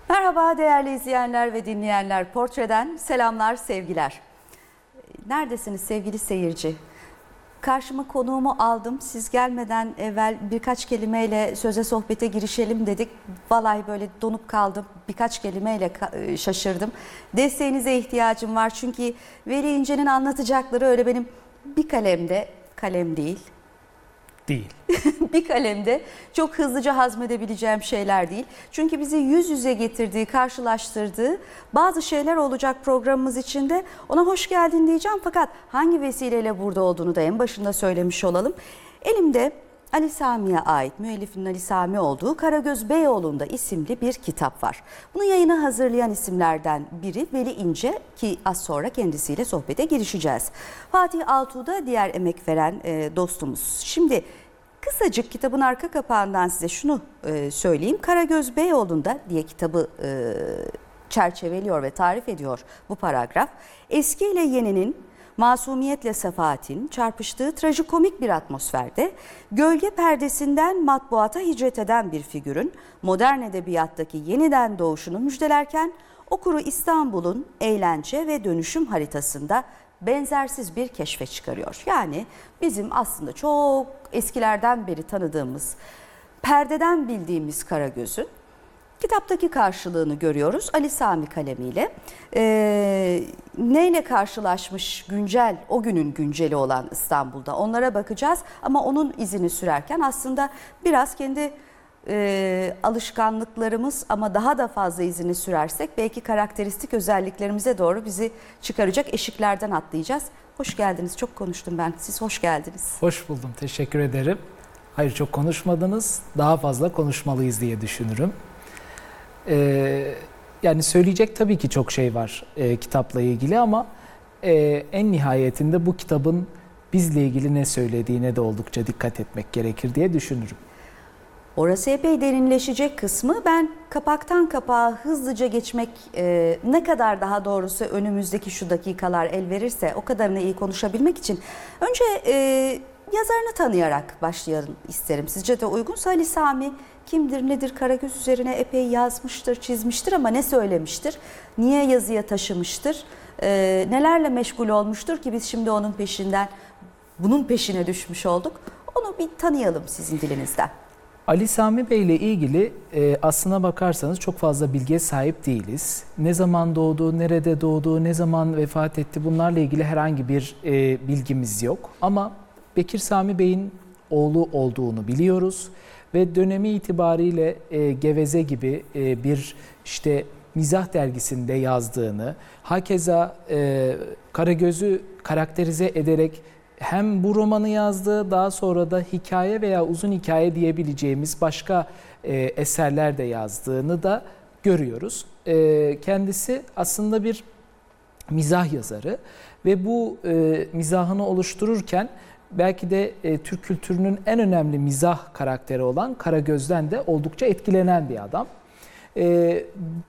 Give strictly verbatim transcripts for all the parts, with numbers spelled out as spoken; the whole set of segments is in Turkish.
Merhaba değerli izleyenler ve dinleyenler. Portreden selamlar, sevgiler. Neredesiniz sevgili seyirci? Karşıma konuğumu aldım. Siz gelmeden evvel birkaç kelimeyle söze sohbete girişelim dedik. Vallahi böyle donup kaldım. Birkaç kelimeyle şaşırdım. Desteğinize ihtiyacım var. Çünkü Veli İnce'nin anlatacakları öyle benim bir kalemde, kalem değil. Değil. bir kalemde çok hızlıca hazmedebileceğim şeyler değil. Çünkü bizi yüz yüze getirdiği, karşılaştırdığı bazı şeyler olacak programımız içinde. Ona hoş geldin diyeceğim fakat hangi vesileyle burada olduğunu da en başında söylemiş olalım. Elimde Ali Sami'ye ait, müellifinin Ali Sami olduğu Karagöz Beyoğlu'nda isimli bir kitap var. Bunu yayına hazırlayan isimlerden biri Veli İnce ki az sonra kendisiyle sohbete girişeceğiz. Fatih Altuğ da diğer emek veren e, dostumuz. Şimdi kısacık kitabın arka kapağından size şunu e, söyleyeyim. Karagöz Beyoğlu'nda diye kitabı e, çerçeveliyor ve tarif ediyor bu paragraf. Eski ile yeninin, masumiyetle sefaatin çarpıştığı trajikomik bir atmosferde gölge perdesinden matbuata hicret eden bir figürün modern edebiyattaki yeniden doğuşunu müjdelerken okuru İstanbul'un eğlence ve dönüşüm haritasında benzersiz bir keşfe çıkarıyor. Yani bizim aslında çok eskilerden beri tanıdığımız, perdeden bildiğimiz Karagöz'ün kitaptaki karşılığını görüyoruz Ali Sami kalemiyle. Ee, neyle karşılaşmış güncel, o günün günceli olan İstanbul'da onlara bakacağız. Ama onun izini sürerken aslında biraz kendi e, alışkanlıklarımız ama daha da fazla izini sürersek belki karakteristik özelliklerimize doğru bizi çıkaracak eşiklerden atlayacağız. Hoş geldiniz, çok konuştum ben. Siz hoş geldiniz. Hoş buldum, teşekkür ederim. Hayır, çok konuşmadınız, daha fazla konuşmalıyız diye düşünürüm. Ee, yani söyleyecek tabii ki çok şey var e, kitapla ilgili ama e, en nihayetinde bu kitabın bizle ilgili ne söylediğine de oldukça dikkat etmek gerekir diye düşünürüm. Orası epey derinleşecek kısmı. Ben kapaktan kapağa hızlıca geçmek e, ne kadar daha doğrusu önümüzdeki şu dakikalar el verirse o kadarını iyi konuşabilmek için önce e, yazarını tanıyarak başlayalım isterim. Sizce de uygunsa Ali Sami kimdir, nedir? Karagöz üzerine epey yazmıştır, çizmiştir ama ne söylemiştir? Niye yazıya taşımıştır? E, nelerle meşgul olmuştur ki biz şimdi onun peşinden, bunun peşine düşmüş olduk? Onu bir tanıyalım sizin dilinizden. Ali Sami Bey ile ilgili e, aslına bakarsanız çok fazla bilgiye sahip değiliz. Ne zaman doğdu, nerede doğdu, ne zaman vefat etti bunlarla ilgili herhangi bir e, bilgimiz yok. Ama Bekir Sami Bey'in oğlu olduğunu biliyoruz ve dönemi itibariyle e, Geveze gibi e, bir işte mizah dergisinde yazdığını, hakeza e, Karagöz'ü karakterize ederek hem bu romanı yazdı, daha sonra da hikaye veya uzun hikaye diyebileceğimiz başka e, eserler de yazdığını da görüyoruz. E, kendisi aslında bir mizah yazarı ve bu e, mizahını oluştururken belki de e, Türk kültürünün en önemli mizah karakteri olan Karagöz'den de oldukça etkilenen bir adam. E,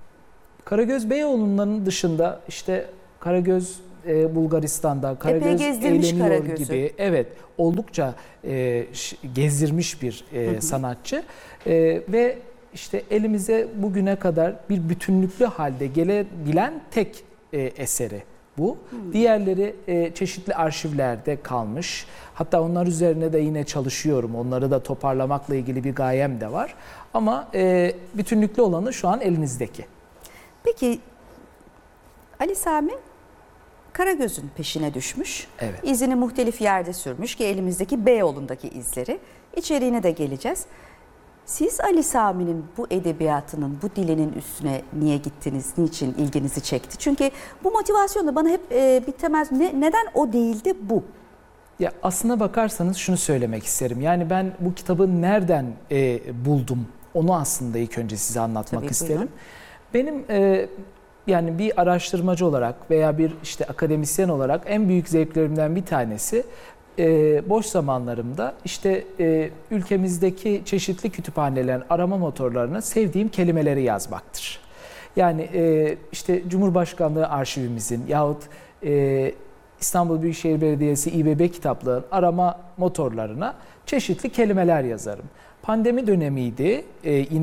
Karagöz Beyoğlu'nun dışında işte Karagöz e, Bulgaristan'da, Karagöz eğleniyor Karagöz'ü gibi, evet, oldukça e, gezdirmiş bir e, hı hı. sanatçı e, ve işte elimize bugüne kadar bir bütünlüklü halde gelebilen tek e, eseri bu. Hmm. Diğerleri e, çeşitli arşivlerde kalmış. Hatta onlar üzerine de yine çalışıyorum. Onları da toparlamakla ilgili bir gayem de var. Ama e, bütünlüklü olanı şu an elinizdeki. Peki Ali Sami Karagöz'ün peşine düşmüş. Evet. İzini muhtelif yerde sürmüş ki elimizdeki Beyoğlu'ndaki izleri. İçeriğine de geleceğiz. Siz Ali Sami'nin bu edebiyatının, bu dilinin üstüne niye gittiniz, niçin ilginizi çekti? Çünkü bu motivasyon da bana hep e, bir temel, ne, neden o değil de bu? Ya aslına bakarsanız şunu söylemek isterim. Yani ben bu kitabı nereden e, buldum, onu aslında ilk önce size anlatmak Tabii, isterim. Buyurun. Benim e, yani bir araştırmacı olarak veya bir işte akademisyen olarak en büyük zevklerimden bir tanesi Ee, boş zamanlarımda işte e, ülkemizdeki çeşitli kütüphanelerin arama motorlarına sevdiğim kelimeleri yazmaktır. Yani e, işte Cumhurbaşkanlığı arşivimizin yahut e, İstanbul Büyükşehir Belediyesi İBB kitaplarının arama motorlarına çeşitli kelimeler yazarım. Pandemi dönemiydi, e, yine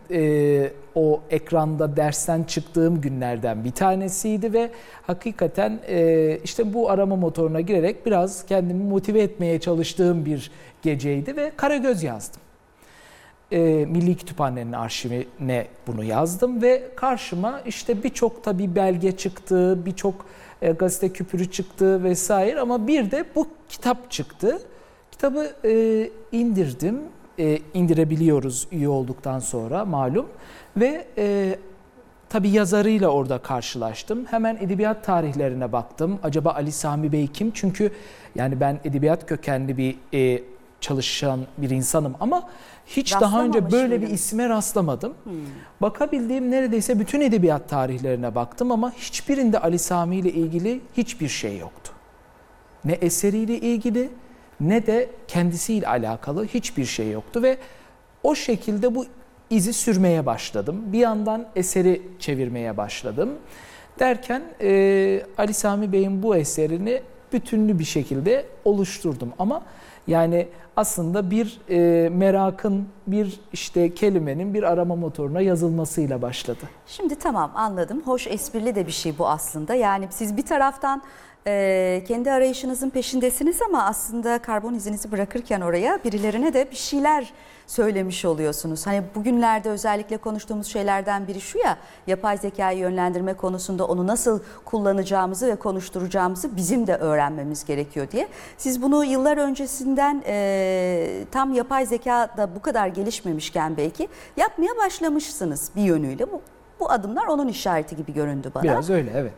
e, o ekranda dersten çıktığım günlerden bir tanesiydi ve hakikaten e, işte bu arama motoruna girerek biraz kendimi motive etmeye çalıştığım bir geceydi ve Karagöz yazdım. E, Milli Kütüphane'nin arşivine bunu yazdım ve karşıma işte birçok tabii belge çıktı, birçok e, gazete küpürü çıktı vesaire ama bir de bu kitap çıktı. Kitabı e, indirdim, e, indirebiliyoruz üye olduktan sonra malum ve e, tabii yazarıyla orada karşılaştım. Hemen edebiyat tarihlerine baktım. Acaba Ali Sami Bey kim? Çünkü yani ben edebiyat kökenli bir e, çalışan bir insanım ama hiç daha önce böyle mıydınız? Bir isme rastlamadım. Hmm. Bakabildiğim neredeyse bütün edebiyat tarihlerine baktım ama hiçbirinde Ali Sami ile ilgili hiçbir şey yoktu. Ne eseriyle ilgili ne de kendisiyle alakalı hiçbir şey yoktu ve o şekilde bu izi sürmeye başladım. Bir yandan eseri çevirmeye başladım. Derken e, Ali Sami Bey'in bu eserini bütünlü bir şekilde oluşturdum ama yani aslında bir e, merakın, bir işte kelimenin bir arama motoruna yazılmasıyla başladı. Şimdi tamam anladım. Hoş, esprili de bir şey bu aslında. Yani siz bir taraftan e, kendi arayışınızın peşindesiniz ama aslında karbon izinizi bırakırken oraya birilerine de bir şeyler söylemiş oluyorsunuz. Hani bugünlerde özellikle konuştuğumuz şeylerden biri şu ya, yapay zekayı yönlendirme konusunda onu nasıl kullanacağımızı ve konuşturacağımızı bizim de öğrenmemiz gerekiyor diye. Siz bunu yıllar öncesinden e, tam yapay zeka da bu kadar gelişmemişken belki yapmaya başlamışsınız bir yönüyle. Bu, bu adımlar onun işareti gibi göründü bana. Biraz öyle, evet.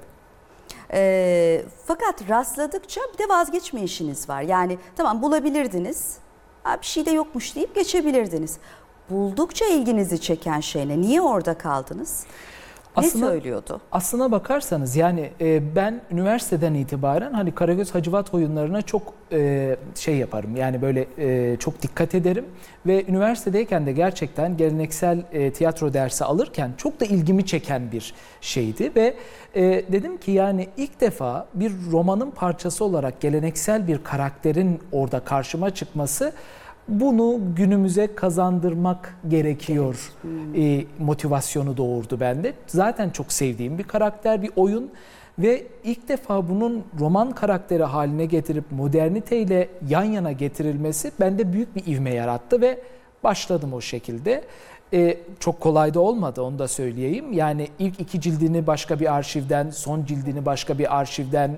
E, fakat rastladıkça bir de vazgeçme işiniz var. Yani tamam bulabilirdiniz. Bir şey de yokmuş deyip geçebilirdiniz. Buldukça ilginizi çeken şey ne? Niye orada kaldınız? Aslına, ne söylüyordu? Aslına bakarsanız yani e, ben üniversiteden itibaren hani Karagöz Hacivat oyunlarına çok e, şey yaparım. Yani böyle e, çok dikkat ederim ve üniversitedeyken de gerçekten geleneksel e, tiyatro dersi alırken çok da ilgimi çeken bir şeydi ve e, dedim ki yani ilk defa bir romanın parçası olarak geleneksel bir karakterin orada karşıma çıkması, bunu günümüze kazandırmak gerekiyor e, motivasyonu doğurdu bende. Zaten çok sevdiğim bir karakter, bir oyun ve ilk defa bunun roman karakteri haline getirip moderniteyle yan yana getirilmesi bende büyük bir ivme yarattı ve başladım o şekilde. E, çok kolay da olmadı, onu da söyleyeyim. Yani ilk iki cildini başka bir arşivden, son cildini başka bir arşivden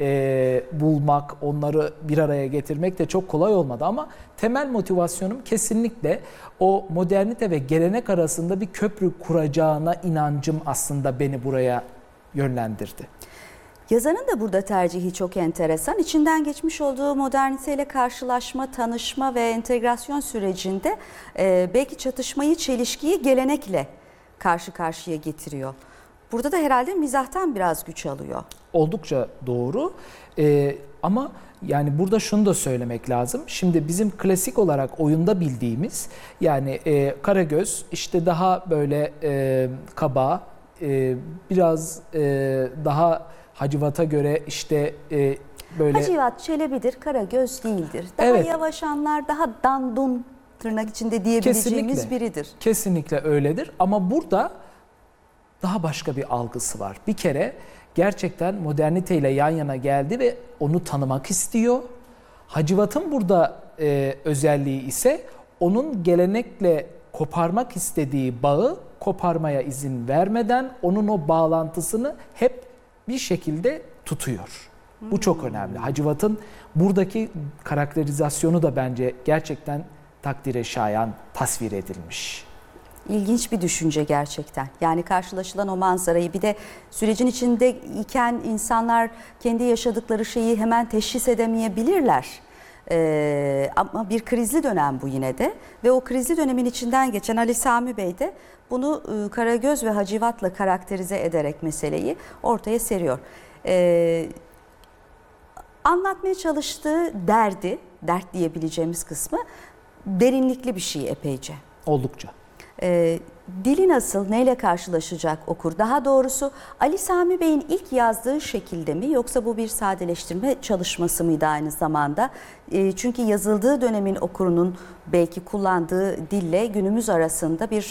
E, bulmak, onları bir araya getirmek de çok kolay olmadı ama temel motivasyonum kesinlikle o modernite ve gelenek arasında bir köprü kuracağına inancım aslında beni buraya yönlendirdi. Yazarın da burada tercihi çok enteresan. İçinden geçmiş olduğu moderniteyle karşılaşma, tanışma ve entegrasyon sürecinde e, belki çatışmayı, çelişkiyi gelenekle karşı karşıya getiriyor. Burada da herhalde mizahtan biraz güç alıyor. Oldukça doğru ee, ama yani burada şunu da söylemek lazım. Şimdi bizim klasik olarak oyunda bildiğimiz yani e, Karagöz işte daha böyle e, kaba, e, biraz e, daha Hacivat'a göre işte e, böyle... Hacivat Çelebi'dir, Karagöz değildir. Daha evet, yavaşanlar, daha dandun tırnak içinde diyebileceğimiz kesinlikle, biridir. Kesinlikle öyledir ama burada daha başka bir algısı var. Bir kere gerçekten moderniteyle yan yana geldi ve onu tanımak istiyor. Hacivat'ın burada e, özelliği ise onun gelenekle koparmak istediği bağı koparmaya izin vermeden onun o bağlantısını hep bir şekilde tutuyor. Bu çok önemli. Hacivat'ın buradaki karakterizasyonu da bence gerçekten takdire şayan tasvir edilmiş. İlginç bir düşünce gerçekten. Yani karşılaşılan o manzarayı bir de sürecin içinde iken insanlar kendi yaşadıkları şeyi hemen teşhis edemeyebilirler. Ee, ama bir krizli dönem bu yine de ve o krizli dönemin içinden geçen Ali Sami Bey de bunu e, Karagöz ve Hacivat'la karakterize ederek meseleyi ortaya seriyor. Ee, anlatmaya çalıştığı derdi, dert diyebileceğimiz kısmı derinlikli bir şey epeyce. Oldukça. E, dili nasıl, neyle karşılaşacak okur? Daha doğrusu Ali Sami Bey'in ilk yazdığı şekilde mi yoksa bu bir sadeleştirme çalışması mıydı aynı zamanda? E, çünkü yazıldığı dönemin okurunun belki kullandığı dille günümüz arasında bir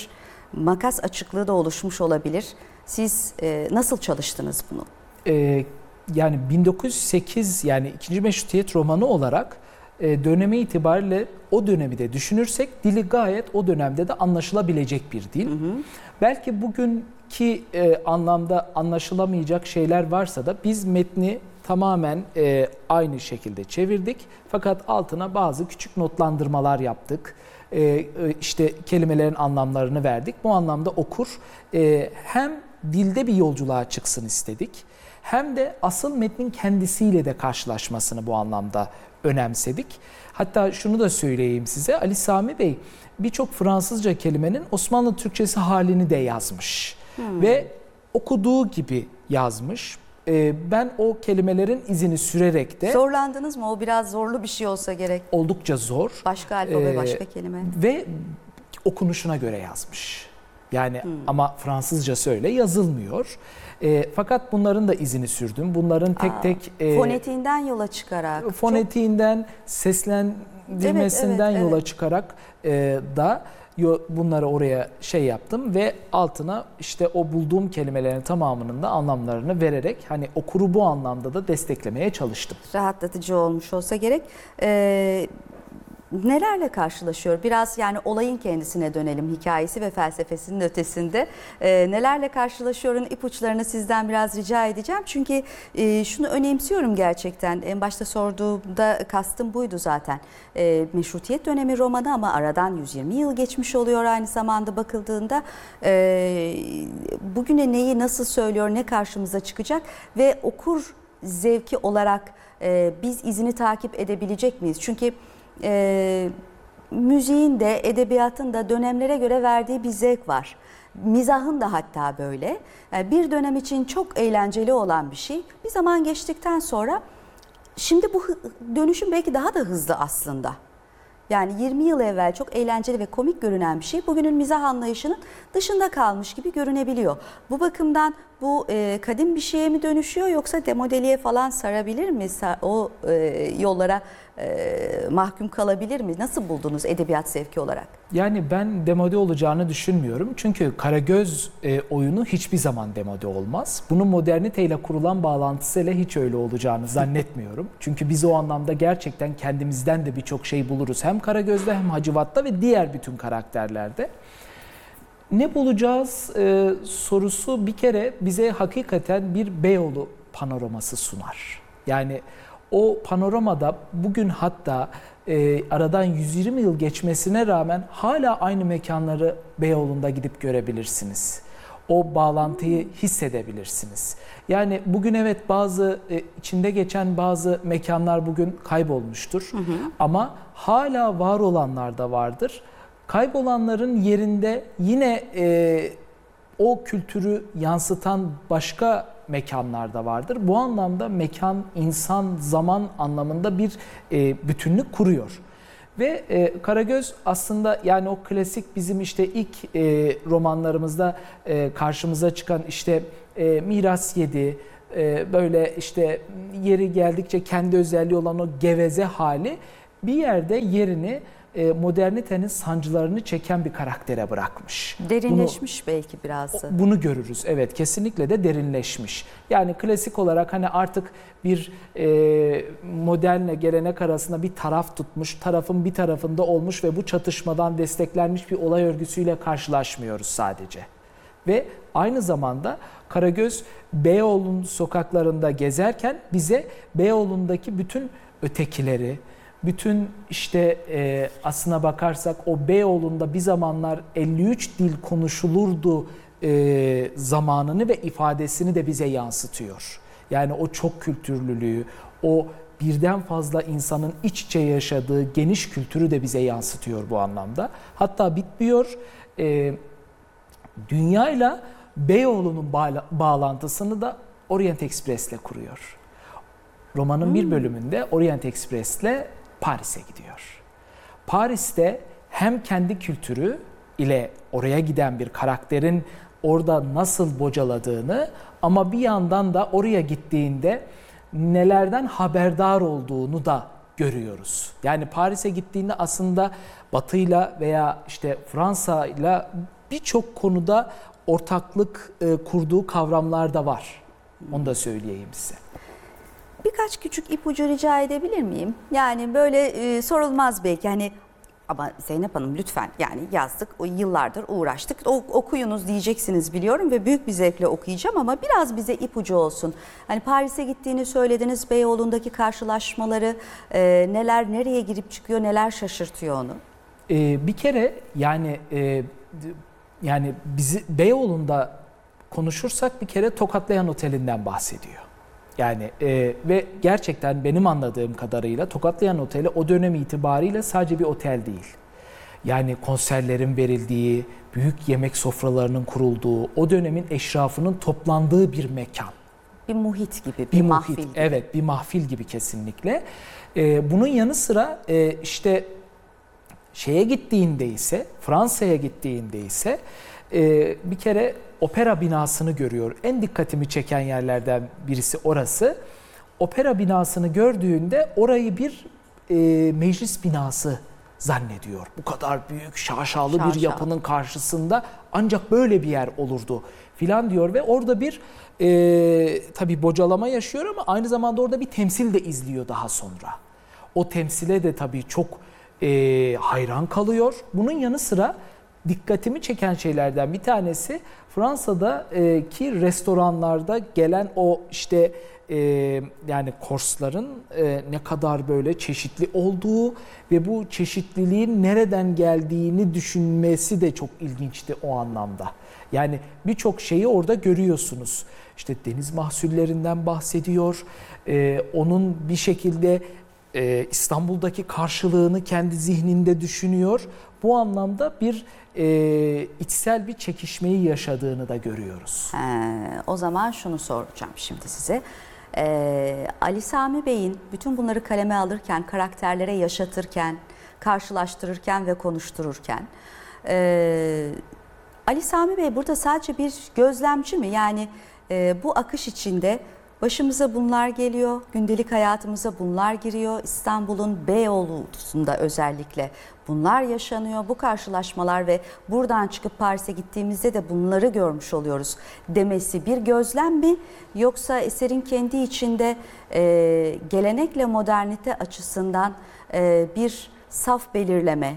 makas açıklığı da oluşmuş olabilir. Siz e, nasıl çalıştınız bunu? Ee, yani bin dokuz yüz sekiz yani ikinci Meşrutiyet romanı olarak e, dönemi itibariyle o dönemi de düşünürsek dili gayet o dönemde de anlaşılabilecek bir dil. Hı hı. Belki bugünkü e, anlamda anlaşılamayacak şeyler varsa da biz metni tamamen e, aynı şekilde çevirdik. Fakat altına bazı küçük notlandırmalar yaptık. E, işte kelimelerin anlamlarını verdik. Bu anlamda okur e, hem dilde bir yolculuğa çıksın istedik, hem de asıl metnin kendisiyle de karşılaşmasını bu anlamda önemsedik. Hatta şunu da söyleyeyim size, Ali Sami Bey birçok Fransızca kelimenin Osmanlı Türkçesi halini de yazmış. Hmm. Ve okuduğu gibi yazmış. Ben o kelimelerin izini sürerek de... Zorlandınız mı? O biraz zorlu bir şey olsa gerek. Oldukça zor. Başka alfabe, ee, başka kelime. Ve okunuşuna göre yazmış. Yani hmm. ama Fransızcası öyle yazılmıyor. E, fakat bunların da izini sürdüm. Bunların tek Aa, tek... E, fonetiğinden yola çıkarak. Fonetiğinden, çok... seslendirmesinden evet, evet, yola evet. çıkarak e, da bunları oraya şey yaptım ve altına işte o bulduğum kelimelerin tamamının da anlamlarını vererek hani okuru bu anlamda da desteklemeye çalıştım. Rahatlatıcı olmuş olsa gerek. Ee, nelerle karşılaşıyor? Biraz yani olayın kendisine dönelim, hikayesi ve felsefesinin ötesinde. Ee, nelerle karşılaşıyorun ipuçlarını sizden biraz rica edeceğim. Çünkü e, şunu önemsiyorum gerçekten. En başta sorduğumda kastım buydu zaten. E, Meşrutiyet dönemi romanı ama aradan yüz yirmi yıl geçmiş oluyor aynı zamanda bakıldığında. E, bugüne neyi nasıl söylüyor, ne karşımıza çıkacak ve okur zevki olarak e, biz izini takip edebilecek miyiz? Çünkü E, müziğin de edebiyatın da dönemlere göre verdiği bir zevk var. Mizahın da hatta böyle. Yani bir dönem için çok eğlenceli olan bir şey. Bir zaman geçtikten sonra şimdi bu dönüşüm belki daha da hızlı aslında. Yani yirmi yıl evvel çok eğlenceli ve komik görünen bir şey bugünün mizah anlayışının dışında kalmış gibi görünebiliyor. Bu bakımdan bu e, kadim bir şeye mi dönüşüyor yoksa demodeliğe falan sarabilir mi? O e, yollara e, mahkum kalabilir mi? Nasıl buldunuz edebiyat zevki olarak? Yani ben demode olacağını düşünmüyorum. Çünkü Karagöz e, oyunu hiçbir zaman demode olmaz. Bunun moderniteyle kurulan bağlantısıyla hiç öyle olacağını zannetmiyorum. Çünkü biz o anlamda gerçekten kendimizden de birçok şey buluruz. Hem Karagöz'de hem Hacivat'ta ve diğer bütün karakterlerde. Ne bulacağız e, sorusu bir kere bize hakikaten bir Beyoğlu panoraması sunar. Yani o panoramada bugün hatta e, aradan yüz yirmi yıl geçmesine rağmen hala aynı mekanları Beyoğlu'nda gidip görebilirsiniz. O bağlantıyı hissedebilirsiniz. Yani bugün evet bazı e, içinde geçen bazı mekanlar bugün kaybolmuştur. Hı hı. Ama hala var olanlar da vardır. Kaybolanların yerinde yine e, o kültürü yansıtan başka mekanlar da vardır. Bu anlamda mekan, insan, zaman anlamında bir e, bütünlük kuruyor. Ve e, Karagöz aslında yani o klasik bizim işte ilk e, romanlarımızda e, karşımıza çıkan işte e, Miras Yedi, e, böyle işte yeri geldikçe kendi özelliği olan o geveze hali bir yerde yerini modernitenin sancılarını çeken bir karaktere bırakmış. Derinleşmiş bunu, belki biraz. Bunu görürüz. Evet, kesinlikle de derinleşmiş. Yani klasik olarak hani artık bir e, modernle gelenek arasında bir taraf tutmuş, tarafın bir tarafında olmuş ve bu çatışmadan desteklenmiş bir olay örgüsüyle karşılaşmıyoruz sadece. Ve aynı zamanda Karagöz Beyoğlu'nun sokaklarında gezerken bize Beyoğlu'ndaki bütün ötekileri, bütün işte e, aslına bakarsak o Beyoğlu'nda bir zamanlar elli üç dil konuşulurdu e, zamanını ve ifadesini de bize yansıtıyor. Yani o çok kültürlülüğü, o birden fazla insanın iç içe yaşadığı geniş kültürü de bize yansıtıyor bu anlamda. Hatta bitmiyor, e, dünyayla Beyoğlu'nun bağla- bağlantısını da Orient Express'le kuruyor. Romanın hmm. bir bölümünde Orient Express'le Paris'e gidiyor. Paris'te hem kendi kültürü ile oraya giden bir karakterin orada nasıl bocaladığını ama bir yandan da oraya gittiğinde nelerden haberdar olduğunu da görüyoruz. Yani Paris'e gittiğinde aslında Batı'yla veya işte Fransa'yla birçok konuda ortaklık e, kurduğu kavramlar da var. Onu da söyleyeyim size. Birkaç küçük ipucu rica edebilir miyim? Yani böyle e, sorulmaz belki hani ama Zeynep Hanım lütfen yani yazdık o yıllardır uğraştık o, okuyunuz diyeceksiniz biliyorum ve büyük bir zevkle okuyacağım ama biraz bize ipucu olsun. Hani Paris'e gittiğini söylediniz, Beyoğlu'ndaki karşılaşmaları e, neler nereye girip çıkıyor, neler şaşırtıyor onu? Ee, bir kere yani e, yani bizi Beyoğlu'nda konuşursak bir kere Tokatlayan Oteli'nden bahsediyor. Yani e, ve gerçekten benim anladığım kadarıyla Tokatlayan Oteli o dönem itibariyle sadece bir otel değil. Yani konserlerin verildiği, büyük yemek sofralarının kurulduğu, o dönemin eşrafının toplandığı bir mekan. Bir muhit gibi, bir, Bir mahfil muhit, gibi. evet, bir mahfil gibi kesinlikle. E, bunun yanı sıra e, işte şeye gittiğinde ise, Fransa'ya gittiğinde ise e, bir kere opera binasını görüyor. En dikkatimi çeken yerlerden birisi orası. Opera binasını gördüğünde orayı bir e, meclis binası zannediyor. Bu kadar büyük, şaşalı bir Şaşalı. yapının karşısında ancak böyle bir yer olurdu filan diyor ve orada bir e, tabii bocalama yaşıyor ama aynı zamanda orada bir temsil de izliyor daha sonra. O temsile de tabii çok e, hayran kalıyor. Bunun yanı sıra dikkatimi çeken şeylerden bir tanesi Fransa'daki restoranlarda gelen o işte e, yani korsların e, ne kadar böyle çeşitli olduğu ve bu çeşitliliğin nereden geldiğini düşünmesi de çok ilginçti o anlamda. Yani birçok şeyi orada görüyorsunuz. İşte deniz mahsullerinden bahsediyor. E, onun bir şekilde e, İstanbul'daki karşılığını kendi zihninde düşünüyor. Bu anlamda bir e, içsel bir çekişmeyi yaşadığını da görüyoruz. He, o zaman şunu soracağım şimdi size. Ee, Ali Sami Bey'in bütün bunları kaleme alırken, karakterlere yaşatırken, karşılaştırırken ve konuştururken e, Ali Sami Bey burada sadece bir gözlemci mi? Yani e, bu akış içinde başımıza bunlar geliyor, gündelik hayatımıza bunlar giriyor. İstanbul'un Beyoğlu'sunda özellikle bunlar yaşanıyor. Bu karşılaşmalar ve buradan çıkıp Paris'e gittiğimizde de bunları görmüş oluyoruz demesi bir gözlem mi? Yoksa eserin kendi içinde e, gelenekle modernite açısından e, bir saf belirleme,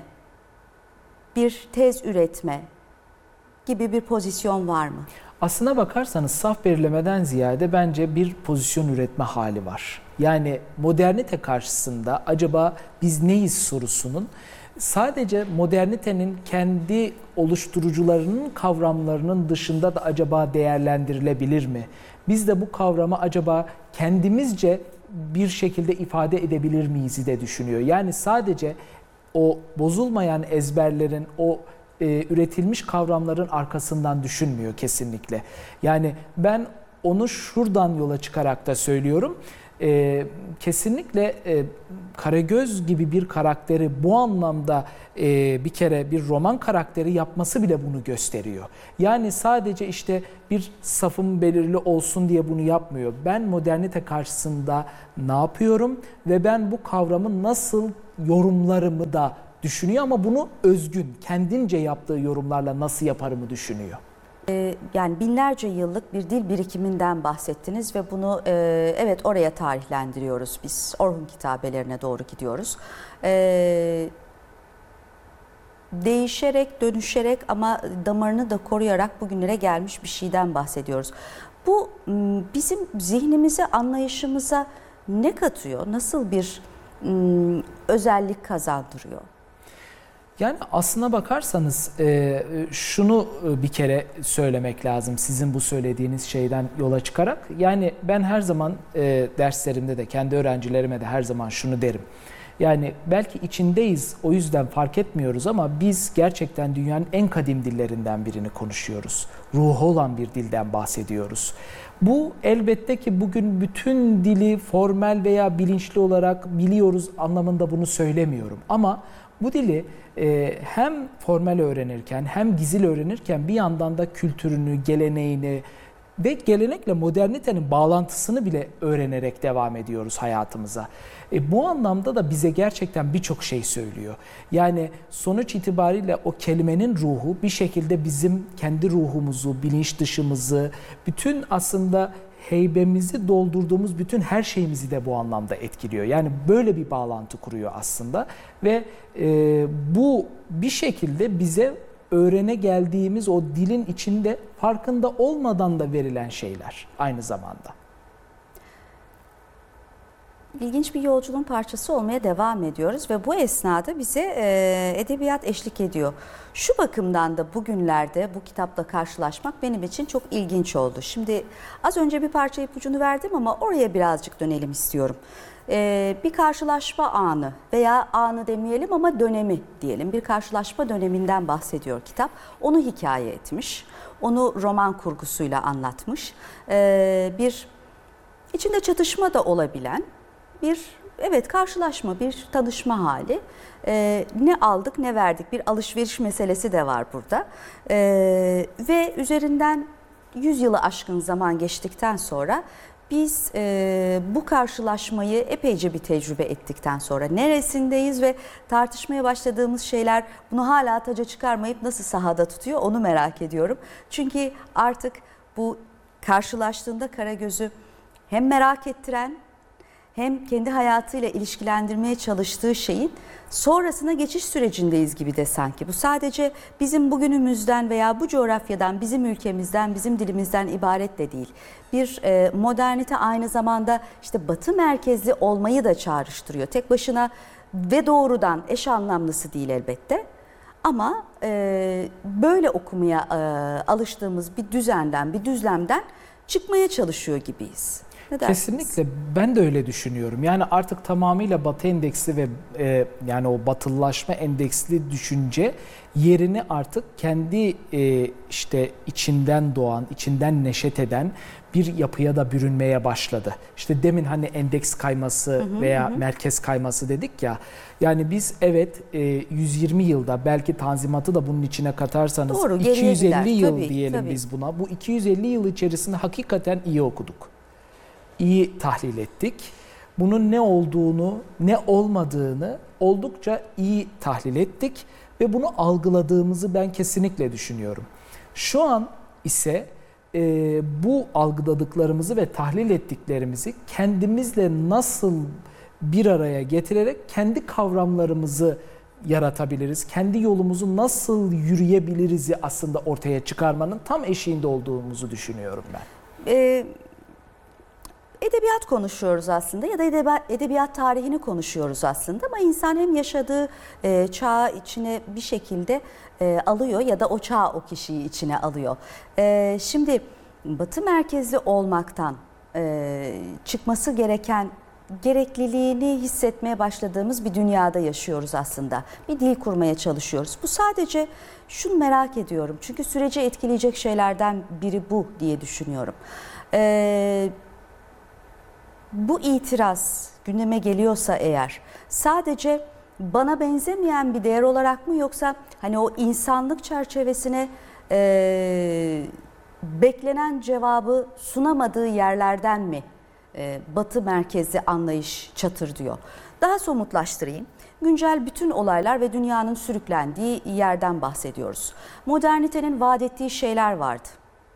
bir tez üretme gibi bir pozisyon var mı? Aslına bakarsanız saf belirlemeden ziyade bence bir pozisyon üretme hali var. Yani modernite karşısında acaba biz neyiz sorusunun sadece modernitenin kendi oluşturucularının kavramlarının dışında da acaba değerlendirilebilir mi? Biz de bu kavramı acaba kendimizce bir şekilde ifade edebilir miyiz de düşünüyor. Yani sadece o bozulmayan ezberlerin, o e, üretilmiş kavramların arkasından düşünmüyor kesinlikle. Yani ben onu şuradan yola çıkarak da söylüyorum. E, kesinlikle e, Karagöz gibi bir karakteri bu anlamda e, bir kere bir roman karakteri yapması bile bunu gösteriyor. Yani sadece işte bir safım belirli olsun diye bunu yapmıyor. Ben modernite karşısında ne yapıyorum ve ben bu kavramı nasıl yorumlarımı da düşünüyor ama bunu özgün, kendince yaptığı yorumlarla nasıl yaparımı düşünüyor. Yani binlerce yıllık bir dil birikiminden bahsettiniz ve bunu e, evet oraya tarihlendiriyoruz biz. Orhun kitabelerine doğru gidiyoruz. E, değişerek, dönüşerek ama damarını da koruyarak bugünlere gelmiş bir şeyden bahsediyoruz. Bu bizim zihnimize, anlayışımıza ne katıyor? Nasıl bir m, özellik kazandırıyor? Yani aslına bakarsanız şunu bir kere söylemek lazım sizin bu söylediğiniz şeyden yola çıkarak. Yani ben her zaman derslerimde de kendi öğrencilerime de her zaman şunu derim. Yani belki içindeyiz o yüzden fark etmiyoruz ama biz gerçekten dünyanın en kadim dillerinden birini konuşuyoruz. Ruhu olan bir dilden bahsediyoruz. Bu elbette ki bugün bütün dili formel veya bilinçli olarak biliyoruz anlamında bunu söylemiyorum. Ama bu dili e, hem formel öğrenirken hem gizli öğrenirken bir yandan da kültürünü, geleneğini ve gelenekle modernitenin bağlantısını bile öğrenerek devam ediyoruz hayatımıza. E, bu anlamda da bize gerçekten birçok şey söylüyor. Yani sonuç itibariyle o kelimenin ruhu bir şekilde bizim kendi ruhumuzu, bilinç dışımızı, bütün aslında heybemizi doldurduğumuz bütün her şeyimizi de bu anlamda etkiliyor. Yani böyle bir bağlantı kuruyor aslında ve e, bu bir şekilde bize öğrene geldiğimiz o dilin içinde farkında olmadan da verilen şeyler aynı zamanda. İlginç bir yolculuğun parçası olmaya devam ediyoruz ve bu esnada bize e, edebiyat eşlik ediyor. Şu bakımdan da bugünlerde bu kitapla karşılaşmak benim için çok ilginç oldu. Şimdi az önce bir parça ipucunu verdim ama oraya birazcık dönelim istiyorum. E, bir karşılaşma anı veya anı demeyelim ama dönemi diyelim. Bir karşılaşma döneminden bahsediyor kitap. Onu hikaye etmiş, onu roman kurgusuyla anlatmış. E, bir içinde çatışma da olabilen bir evet karşılaşma, bir tanışma hali. Ee, ne aldık ne verdik, bir alışveriş meselesi de var burada. Ee, ve üzerinden yüz yılı aşkın zaman geçtikten sonra biz e, bu karşılaşmayı epeyce bir tecrübe ettikten sonra neresindeyiz ve tartışmaya başladığımız şeyler bunu hala taca çıkarmayıp nasıl sahada tutuyor onu merak ediyorum. Çünkü artık bu karşılaştığında Karagöz'ü hem merak ettiren hem kendi hayatıyla ilişkilendirmeye çalıştığı şeyin sonrasına geçiş sürecindeyiz gibi de sanki. Bu sadece bizim bugünümüzden veya bu coğrafyadan, bizim ülkemizden, bizim dilimizden ibaret de değil. Bir e, modernite aynı zamanda işte Batı merkezli olmayı da çağrıştırıyor. Tek başına ve doğrudan eş anlamlısı değil elbette. Ama e, böyle okumaya e, alıştığımız bir düzenden, bir düzlemden çıkmaya çalışıyor gibiyiz. Kesinlikle ben de öyle düşünüyorum. Yani artık tamamıyla Batı endeksli ve e, yani o batılılaşma endeksli düşünce yerini artık kendi e, işte içinden doğan, içinden neşet eden bir yapıya da bürünmeye başladı. İşte demin hani endeks kayması hı hı, veya hı. merkez kayması dedik ya. Yani biz evet e, yüz yirmi yılda belki Tanzimat'ı da bunun içine katarsanız Doğru, iki yüz elli yıl tabii, diyelim tabii. biz buna. Bu iki yüz elli yıl içerisinde hakikaten iyi okuduk. İyi tahlil ettik. Bunun ne olduğunu, ne olmadığını oldukça iyi tahlil ettik ve bunu algıladığımızı ben kesinlikle düşünüyorum. Şu an ise e, bu algıladıklarımızı ve tahlil ettiklerimizi kendimizle nasıl bir araya getirerek kendi kavramlarımızı yaratabiliriz, kendi yolumuzu nasıl yürüyebiliriz aslında ortaya çıkarmanın tam eşiğinde olduğumuzu düşünüyorum ben. Ee... Edebiyat konuşuyoruz aslında ya da edebiyat, edebiyat tarihini konuşuyoruz aslında ama insan hem yaşadığı e, çağı içine bir şekilde e, alıyor ya da o çağ o kişiyi içine alıyor. E, şimdi Batı merkezli olmaktan e, çıkması gereken gerekliliğini hissetmeye başladığımız bir dünyada yaşıyoruz aslında. Bir dil kurmaya çalışıyoruz. Bu sadece şunu merak ediyorum çünkü süreci etkileyecek şeylerden biri bu diye düşünüyorum. Evet. Bu itiraz gündeme geliyorsa eğer sadece bana benzemeyen bir değer olarak mı yoksa hani o insanlık çerçevesine e, beklenen cevabı sunamadığı yerlerden mi e, Batı merkezli anlayış çatır diyor. Daha somutlaştırayım. Güncel bütün olaylar ve dünyanın sürüklendiği yerden bahsediyoruz. Modernitenin vaat ettiği şeyler vardı.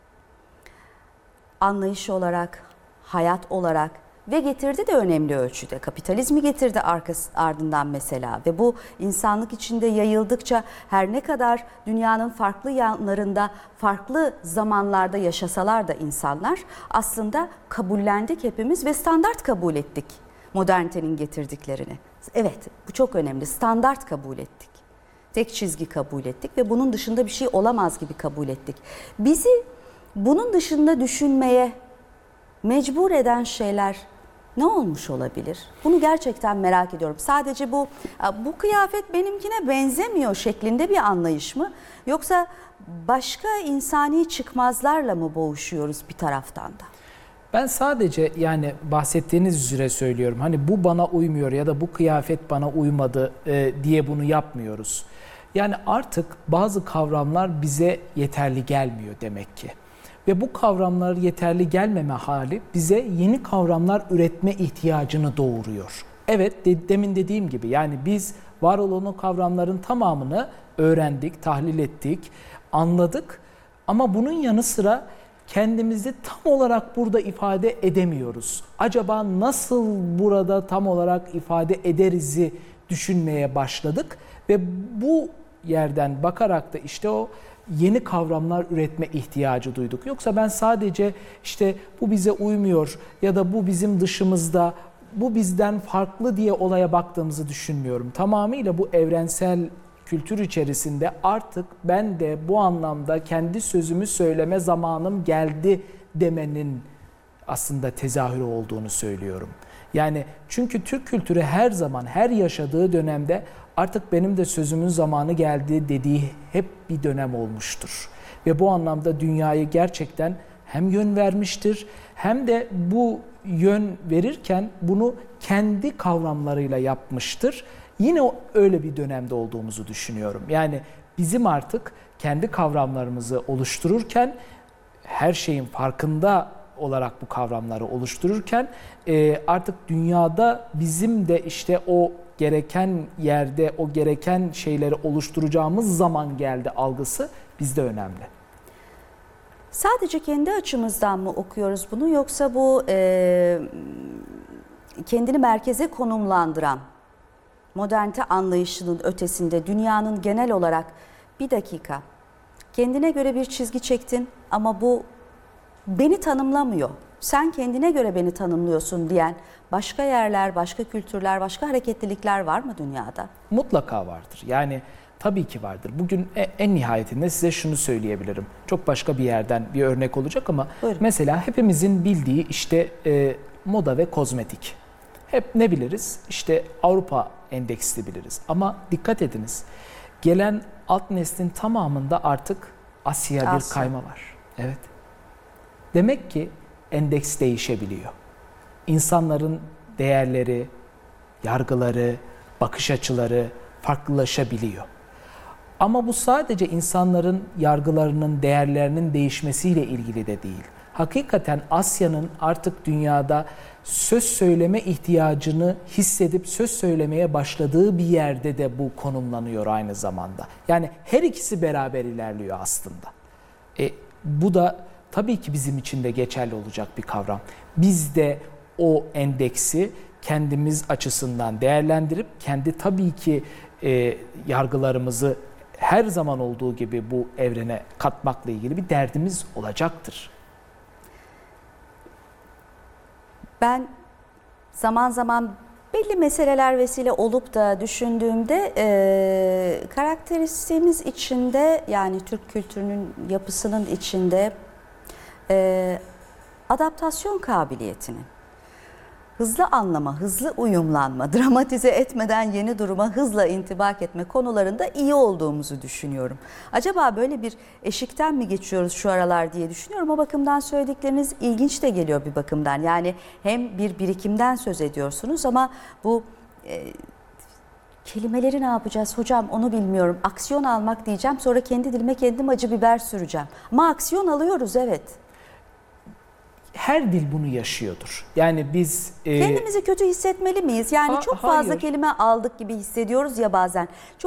Anlayış olarak, hayat olarak. Ve getirdi de önemli ölçüde. Kapitalizmi getirdi arkası, ardından mesela ve bu insanlık içinde yayıldıkça her ne kadar dünyanın farklı yanlarında, farklı zamanlarda yaşasalar da insanlar aslında kabullendik hepimiz ve standart kabul ettik modernitenin getirdiklerini. Evet, bu çok önemli. Standart kabul ettik. Tek çizgi kabul ettik ve bunun dışında bir şey olamaz gibi kabul ettik. Bizi bunun dışında düşünmeye mecbur eden şeyler ne olmuş olabilir? Bunu gerçekten merak ediyorum. Sadece bu bu kıyafet benimkine benzemiyor şeklinde bir anlayış mı? Yoksa başka insani çıkmazlarla mı boğuşuyoruz bir taraftan da? Ben sadece yani bahsettiğiniz üzere söylüyorum. Hani bu bana uymuyor ya da bu kıyafet bana uymadı e, diye bunu yapmıyoruz. Yani artık bazı kavramlar bize yeterli gelmiyor demek ki. Ve bu kavramlar yeterli gelmeme hali bize yeni kavramlar üretme ihtiyacını doğuruyor. Evet, de, demin dediğim gibi yani biz var olan o kavramların tamamını öğrendik, tahlil ettik, anladık ama bunun yanı sıra kendimizi tam olarak burada ifade edemiyoruz. Acaba nasıl burada tam olarak ifade ederiz'i düşünmeye başladık ve bu yerden bakarak da işte o yeni kavramlar üretme ihtiyacı duyduk. Yoksa ben sadece işte bu bize uymuyor ya da bu bizim dışımızda, bu bizden farklı diye olaya baktığımızı düşünmüyorum. Tamamıyla bu evrensel kültür içerisinde artık ben de bu anlamda kendi sözümü söyleme zamanım geldi demenin aslında tezahürü olduğunu söylüyorum. Yani çünkü Türk kültürü her zaman, her yaşadığı dönemde artık benim de sözümün zamanı geldi dediği hep bir dönem olmuştur. Ve bu anlamda dünyayı gerçekten hem yön vermiştir hem de bu yön verirken bunu kendi kavramlarıyla yapmıştır. Yine öyle bir dönemde olduğumuzu düşünüyorum. Yani bizim artık kendi kavramlarımızı oluştururken, her şeyin farkında olarak bu kavramları oluştururken artık dünyada bizim de işte o gereken yerde o gereken şeyleri oluşturacağımız zaman geldi algısı bizde önemli. Sadece kendi açımızdan mı okuyoruz bunu yoksa bu e, kendini merkeze konumlandıran modernite anlayışının ötesinde dünyanın genel olarak bir dakika kendine göre bir çizgi çektin ama bu beni tanımlamıyor. Sen kendine göre beni tanımlıyorsun diyen başka yerler, başka kültürler, başka hareketlilikler var mı dünyada? Mutlaka vardır. Yani tabii ki vardır. Bugün en nihayetinde size şunu söyleyebilirim. Çok başka bir yerden bir örnek olacak ama buyurun. Mesela hepimizin bildiği işte e, moda ve kozmetik. Hep ne biliriz? İşte Avrupa endeksli biliriz. Ama dikkat ediniz. Gelen alt neslin tamamında artık Asya, Asya. bir kayma var. Evet. Demek ki endeks değişebiliyor. İnsanların değerleri, yargıları, bakış açıları farklılaşabiliyor. Ama bu sadece insanların yargılarının, değerlerinin değişmesiyle ilgili de değil. Hakikaten Asya'nın artık dünyada söz söyleme ihtiyacını hissedip söz söylemeye başladığı bir yerde de bu konumlanıyor aynı zamanda. Yani her ikisi beraber ilerliyor aslında. E, bu da tabii ki bizim için de geçerli olacak bir kavram. Biz de o endeksi kendimiz açısından değerlendirip kendi tabii ki e, yargılarımızı her zaman olduğu gibi bu evrene katmakla ilgili bir derdimiz olacaktır. Ben zaman zaman belli meseleler vesile olup da düşündüğümde e, karakteristiğimiz içinde yani Türk kültürünün yapısının içinde e, adaptasyon kabiliyetinin, hızlı anlama, hızlı uyumlanma, dramatize etmeden yeni duruma hızla intibak etme konularında iyi olduğumuzu düşünüyorum. Acaba böyle bir eşikten mi geçiyoruz şu aralar diye düşünüyorum. O bakımdan söyledikleriniz ilginç de geliyor bir bakımdan. Yani hem bir birikimden söz ediyorsunuz ama bu e, kelimeleri ne yapacağız hocam onu bilmiyorum. Aksiyon almak diyeceğim, sonra kendi dilime kendim acı biber süreceğim. Ama aksiyon alıyoruz, evet. Her dil bunu yaşıyordur. Yani biz... Kendimizi e, kötü hissetmeli miyiz? Yani ha, çok fazla hayır. kelime aldık gibi hissediyoruz ya bazen. Çok